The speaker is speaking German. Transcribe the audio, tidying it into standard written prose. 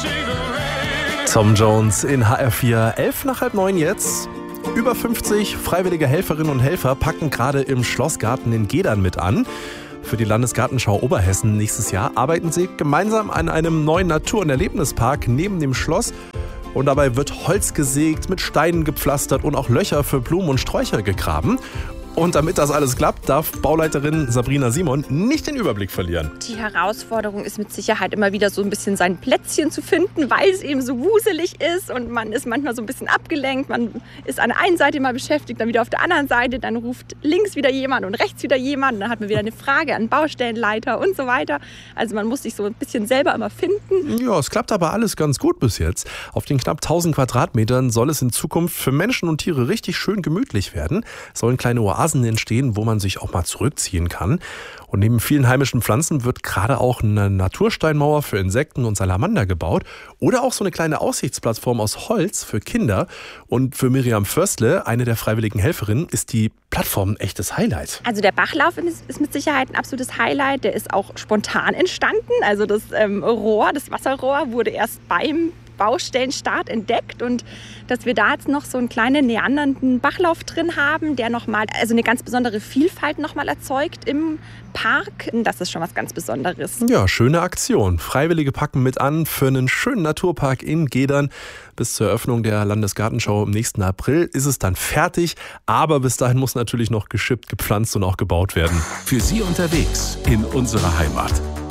Tom Jones in HR4, 8:11 jetzt. Über 50 freiwillige Helferinnen und Helfer packen gerade im Schlossgarten in Gedern mit an. Für die Landesgartenschau Oberhessen nächstes Jahr arbeiten sie gemeinsam an einem neuen Natur- und Erlebnispark neben dem Schloss. Und dabei wird Holz gesägt, mit Steinen gepflastert und auch Löcher für Blumen und Sträucher gegraben. Und damit das alles klappt, darf Bauleiterin Sabrina Simon nicht den Überblick verlieren. Die Herausforderung ist mit Sicherheit immer wieder so ein bisschen sein Plätzchen zu finden, weil es eben so wuselig ist und man ist manchmal so ein bisschen abgelenkt. Man ist an der einen Seite mal beschäftigt, dann wieder auf der anderen Seite, dann ruft links wieder jemand und rechts wieder jemand und dann hat man wieder eine Frage an den Baustellenleiter und so weiter. Also man muss sich so ein bisschen selber immer finden. Ja, es klappt aber alles ganz gut bis jetzt. Auf den knapp 1000 Quadratmetern soll es in Zukunft für Menschen und Tiere richtig schön gemütlich werden. Es sollen kleine Oasen entstehen, wo man sich auch mal zurückziehen kann. Und neben vielen heimischen Pflanzen wird gerade auch eine Natursteinmauer für Insekten und Salamander gebaut oder auch so eine kleine Aussichtsplattform aus Holz für Kinder. Und für Miriam Förstle, eine der freiwilligen Helferinnen, ist die Plattform ein echtes Highlight. Also der Bachlauf ist mit Sicherheit ein absolutes Highlight. Der ist auch spontan entstanden. Also das Wasserrohr wurde erst beim Baustellenstart entdeckt und dass wir da jetzt noch so einen kleinen neandernden Bachlauf drin haben, der nochmal, also eine ganz besondere Vielfalt nochmal erzeugt im Park. Das ist schon was ganz Besonderes. Ja, schöne Aktion. Freiwillige packen mit an für einen schönen Naturpark in Gedern. Bis zur Eröffnung der Landesgartenschau im nächsten April ist es dann fertig. Aber bis dahin muss natürlich noch geschippt, gepflanzt und auch gebaut werden. Für Sie unterwegs in unserer Heimat.